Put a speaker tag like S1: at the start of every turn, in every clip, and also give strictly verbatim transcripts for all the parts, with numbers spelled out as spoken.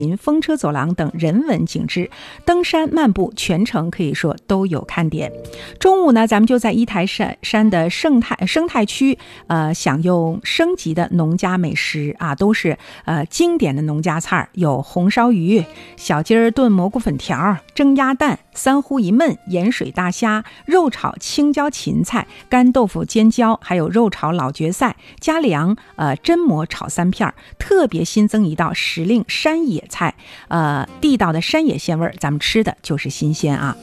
S1: 风车走廊等人文景致，登山漫步全程可以说都有看点。中午呢，咱们就在一台山山的生态生态区，呃，享用升级的农家美食啊，都是呃经典的农家菜，有红烧鱼、小鸡儿炖蘑菇粉条、蒸鸭蛋、三呼一焖、盐水大虾、肉炒青椒芹菜、干豆腐尖椒，还有肉炒老蕨菜、加凉呃榛蘑炒三片，特别新增一道时令山野菜，呃，地道的山野鲜味，咱们吃的就是新鲜啊。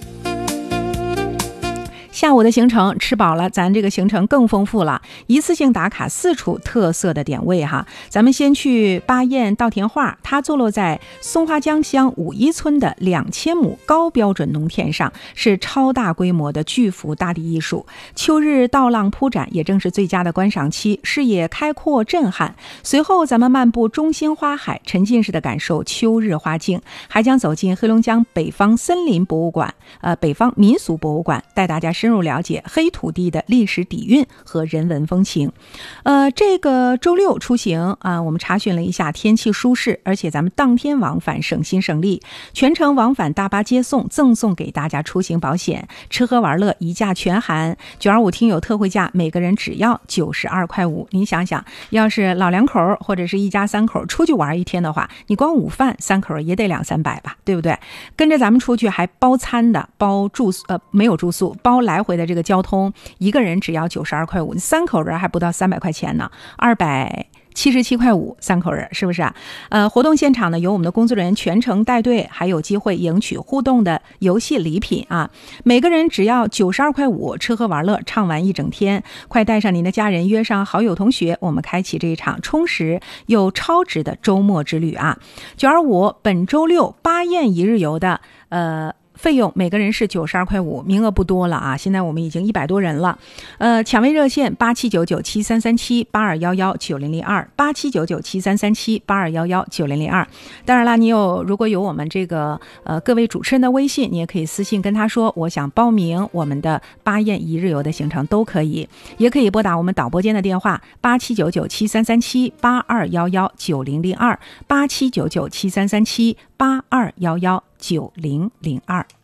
S1: 下午的行程吃饱了，咱这个行程更丰富了，一次性打卡四处特色的点位哈。咱们先去巴彦稻田画，它坐落在松花江乡五一村的两千亩高标准农田上，是超大规模的巨幅大地艺术。秋日稻浪铺展，也正是最佳的观赏期，视野开阔震撼。随后咱们漫步中兴花海，沉浸式的感受秋日花境，还将走进黑龙江北方森林博物馆，呃，北方民俗博物馆，带大家深入了解黑土地的历史底蕴和人文风情。呃，这个周六出行啊，我们查询了一下，天气舒适，而且咱们当天往返省心省力，全程往返大巴接送，赠送给大家出行保险，吃喝玩乐一价全含。九二五听友特惠价，每个人只要九十二块五。您想想，要是老两口或者是一家三口出去玩一天的话，你光午饭三口也得两三百吧，对不对？跟着咱们出去还包餐的，包住宿呃没有住宿，包来回的这个交通，一个人只要九十二块五，三口人还不到三百块钱呢，二百七十七块五，三口人是不是啊？呃，活动现场呢，由我们的工作人员全程带队，还有机会赢取互动的游戏礼品啊！每个人只要九十二块五，吃喝玩乐畅玩一整天。快带上您的家人，约上好友同学，我们开启这一场充实又超值的周末之旅啊！九二五本周六巴彦一日游的呃。费用每个人是九十二块五，名额不多了啊！现在我们已经一百多人了，呃，抢位热线八七九九七三三七八二幺幺九零零二八七九九七三三七八二幺幺九零零二。当然啦，你有如果有我们这个呃各位主持人的微信，你也可以私信跟他说，我想报名我们的巴彦一日游的行程都可以，也可以拨打我们导播间的电话八七九九七三三七八二幺幺九零零二八七九九七三三七八二幺幺九零零二。